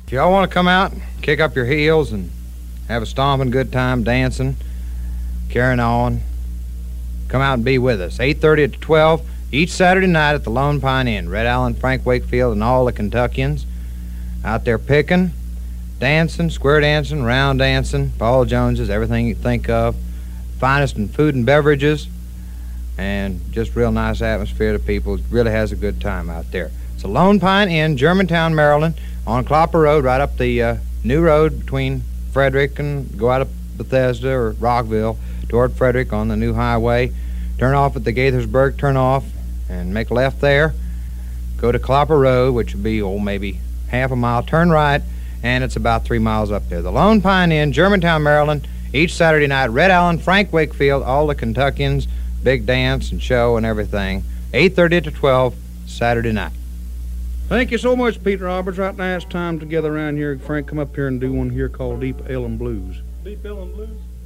If y'all want to come out, kick up your heels and have a stomping good time, dancing, carrying on, come out and be with us. 8:30 to 12 each Saturday night at the Lone Pine Inn. Red Allen, Frank Wakefield, and all the Kentuckians out there picking, dancing, square dancing, round dancing, Paul Joneses, everything you think of. Finest in food and beverages, and just real nice atmosphere. The people really has a good time out there. It's a Lone Pine Inn, Germantown, Maryland, on Clopper Road, right up the new road between Frederick and go out of Bethesda or Rockville toward Frederick on the new highway. Turn off at the Gaithersburg turn off and make a left there. Go to Clopper Road, which would be maybe half a mile. Turn right, and it's about 3 miles up there. The Lone Pine Inn, Germantown, Maryland, each Saturday night. Red Allen, Frank Wakefield, all the Kentuckians, big dance and show and everything. 8:30 to 12 Saturday night. Thank you so much, Pete Roberts. Right now it's time to gather around here. Frank, come up here and do one here called Deep Ellum Blues. Deep Ellum Blues?